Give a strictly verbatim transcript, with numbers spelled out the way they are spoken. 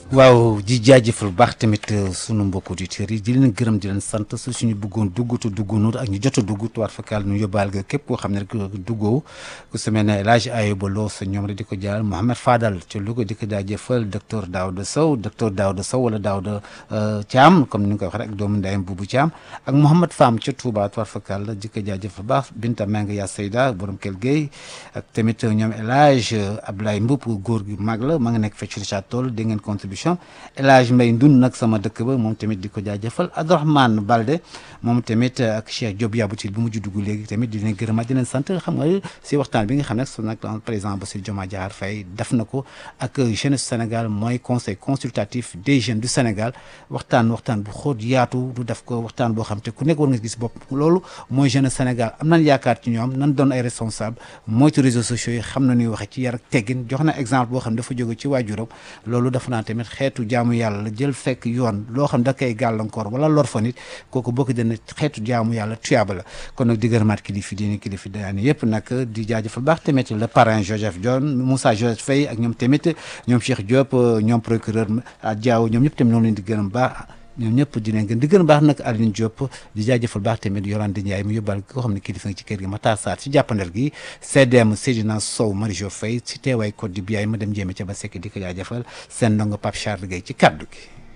waaw di jaajëfal bu baax tamit sunu mbokku auditeurs yi di leen gërëm di leen sant su suñu bëggoon dugg te duggoonu ak ñu jot a dugg tuwaat fakal nu yóbbaal ga képp koo xam ne rek duggoo ku su mel ne El Hadj Ayuba Lo sa ñoom rek di ko jaal Mouhamed Fadal ci Louga di ko jaajëfal docteur Daouda Sow docteur Daouda Sow wala Daouda Thiam comme ni nga ko waxee rek doomu ndeyam Boubou Thiam ak Mouhamed Fam ca Touba tuwaat fakal di ko jaajëfal bu baax Binta Meng Ya Seyda borom Kell Gueye ak tamit ñoom El Hadj Abdoulaye Mboup góor gi mag la ma nga nekk fecc Richard Toll dégg ngeen contribution El Hadj Mbaye Ndun nag sama dëkk ba moom tamit di ko jaajëfal Abdourahmane Balde moom tamit ak Cheikh Diop Yaboutil bu mujj dugg léegi tamit di leen gërëmaat di leen sant xam nga si waxtaan bi nga xam ne su nag président Bassirou Diomaye Diakhar Faye def na ko ak jeunesse Sénégal mooy conseil consultatif des jeunes du Sénégal waxtaan waxtaan bu xóot yaatu du def ko waxtaan boo xam te ku nekk war nga gis bopp loolu mooy jeunesse Sénégal am nañ yaakaar ci ñoom nan doon ay responsable moytu réseaux sociaux yi xam na ñuy waxe ci yar ak teggin jox na exemple boo xam ne dafa jóge ci waajuram loolu dafa naa tamit xeetu jaamu yàlla la jël fekk yoon loo xam da koy gàllankoor wala lor fa nit kooku bokk dana xeetu jaamu yàlla tuyaaba la kon nag di gërëmaat kilifi diine kilifi daani yëpp nag di jaajëfal baax tamit le parrain Joseph Dione Moussa Joseph Faye ak ñoom tamit ñoom Cheikh Diop ñoom procureur Diaw ñoom ñëpp tamit ñoom leen di gërëm baax ñoom ñëpp dinañ gën di gën a baax nag Alioune Diop di jaajëfal baax tamit Yolande Ndiaye mu yóbbal koo xam ne kilifa nga ci kër gi Matar Sarr si jàppandal gi C D M Seydina Sow Marie-Jo Faye si teewaay code du biyaay ma dem jéeme ca ba sekk di ko jaajëfal seen ndongo Pape Charles Gueye ci kaddu gi